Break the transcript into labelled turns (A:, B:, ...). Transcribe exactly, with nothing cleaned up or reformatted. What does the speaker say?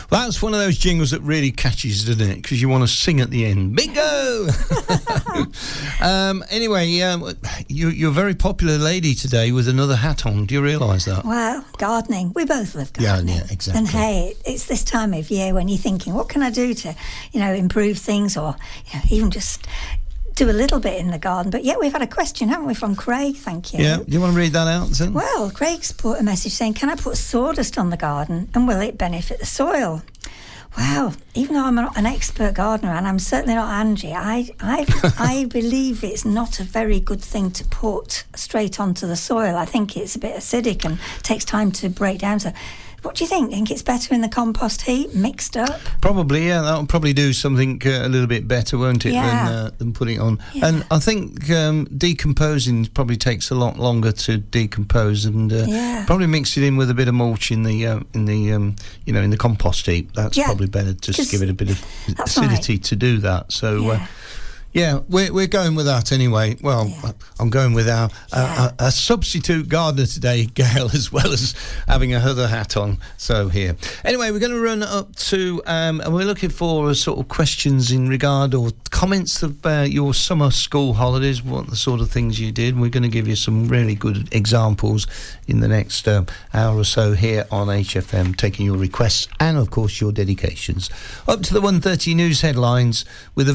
A: Well, that's one of those jingles that really catches, doesn't it? Because you want to sing at the end. Bingo! um, anyway, um, you, you're a very popular lady today with another hat on. Do you realise that?
B: Well, gardening. We both love gardening.
A: Yeah, yeah, exactly.
B: And hey, it's this time of year when you're thinking, what can I do to, you know, improve things, or you know, even just do a little bit in the garden. But yeah, we've had a question, haven't we, from Craig? Thank you.
A: Yeah, do you want to read that out then?
B: Well, Craig's put a message saying, can I put sawdust on the garden and will it benefit the soil? Well, even though I'm not an expert gardener, and I'm certainly not Angie, I I I believe it's not a very good thing to put straight onto the soil. I think it's a bit acidic and takes time to break down. So what do you think? Think it's better in the compost heap, mixed up?
A: Probably, yeah. That'll probably do something uh, a little bit better, won't it,
B: yeah.
A: than, uh, than putting it on.
B: Yeah.
A: And I think um, decomposing probably takes a lot longer to decompose, and uh,
B: yeah.
A: probably mix it in with a bit of mulch in the uh, in the um, you know in the compost heap. That's
B: yeah.
A: probably better. Just give it a bit of acidity
B: right.
A: to do that. So.
B: Yeah.
A: Uh, Yeah, we're we're going with that anyway. Well,
B: yeah.
A: I'm going with our
B: yeah.
A: a, a substitute gardener today, Gail, as well as having a other hat on. So here. Anyway, we're going to run up to, um, and we're looking for sort of questions in regard or comments about your summer school holidays, what the sort of things you did. We're going to give you some really good examples in the next um, hour or so here on H F M, taking your requests and, of course, your dedications. Up to the one thirty news headlines with a